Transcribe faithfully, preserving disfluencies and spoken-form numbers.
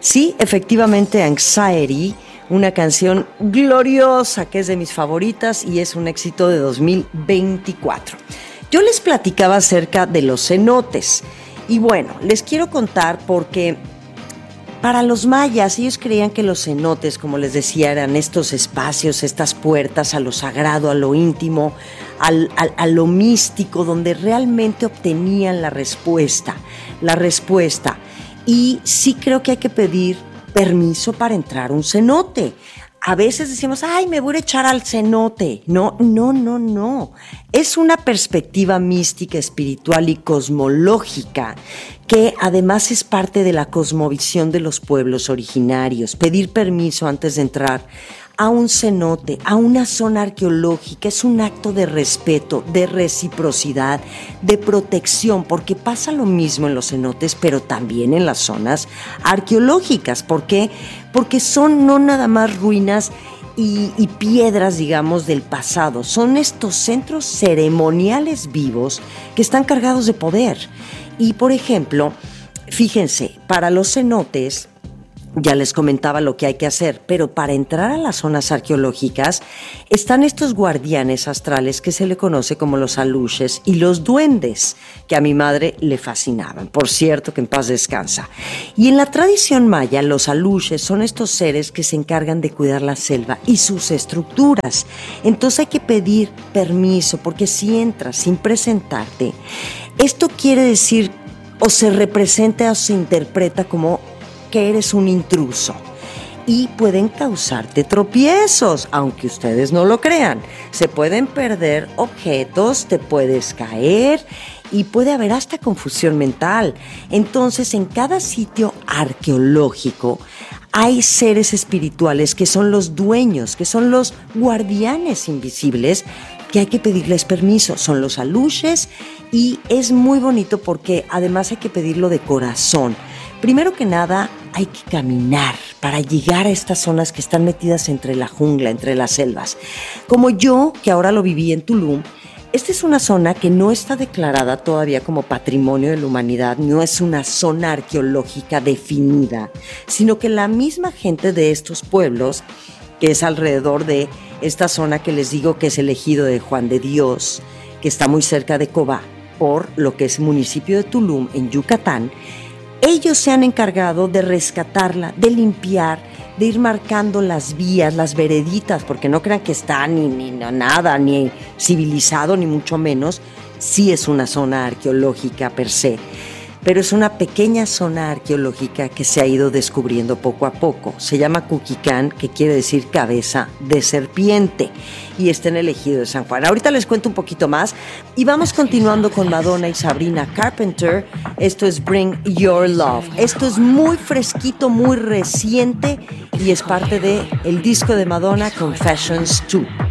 Sí, efectivamente, Anxiety, una canción gloriosa que es de mis favoritas y es un éxito de dos mil veinticuatro. Yo les platicaba acerca de los cenotes y bueno, les quiero contar porque para los mayas ellos creían que los cenotes, como les decía, eran estos espacios, estas puertas a lo sagrado, a lo íntimo, al, al, a lo místico, donde realmente obtenían la respuesta, la respuesta. Y sí creo que hay que pedir permiso para entrar a un cenote. A veces decimos, ay, me voy a echar al cenote. No, no, no, no. Es una perspectiva mística, espiritual y cosmológica que además es parte de la cosmovisión de los pueblos originarios. Pedir permiso antes de entrar a un cenote, a una zona arqueológica, es un acto de respeto, de reciprocidad, de protección, porque pasa lo mismo en los cenotes, pero también en las zonas arqueológicas. ¿Por qué? Porque son no nada más ruinas y, y piedras, digamos, del pasado, son estos centros ceremoniales vivos que están cargados de poder. Y, por ejemplo, fíjense, para los cenotes, ya les comentaba lo que hay que hacer, pero para entrar a las zonas arqueológicas están estos guardianes astrales que se le conoce como los aluches y los duendes, que a mi madre le fascinaban. Por cierto, que en paz descansa. Y en la tradición maya, los aluches son estos seres que se encargan de cuidar la selva y sus estructuras. Entonces hay que pedir permiso, porque si entras sin presentarte, esto quiere decir o se representa o se interpreta como que eres un intruso y pueden causarte tropiezos, aunque ustedes no lo crean. Se pueden perder objetos, te puedes caer y puede haber hasta confusión mental. Entonces, en cada sitio arqueológico hay seres espirituales que son los dueños, que son los guardianes invisibles, que hay que pedirles permiso. Son los aluches y es muy bonito porque además hay que pedirlo de corazón. Primero que nada, hay que caminar para llegar a estas zonas que están metidas entre la jungla, entre las selvas. Como yo, que ahora lo viví en Tulum, esta es una zona que no está declarada todavía como patrimonio de la humanidad, no es una zona arqueológica definida, sino que la misma gente de estos pueblos, que es alrededor de esta zona que les digo que es el ejido de Juan de Dios, que está muy cerca de Cobá, por lo que es municipio de Tulum, en Yucatán, ellos se han encargado de rescatarla, de limpiar, de ir marcando las vías, las vereditas, porque no crean que está ni, ni nada, ni civilizado, ni mucho menos. Sí es una zona arqueológica per se, pero es una pequeña zona arqueológica que se ha ido descubriendo poco a poco. Se llama Cuquicán, que quiere decir cabeza de serpiente, y está en el ejido de San Juan. Ahorita les cuento un poquito más y vamos continuando con Madonna y Sabrina Carpenter. Esto es Bring Your Love. Esto es muy fresquito, muy reciente y es parte de el disco de Madonna, Confessions dos.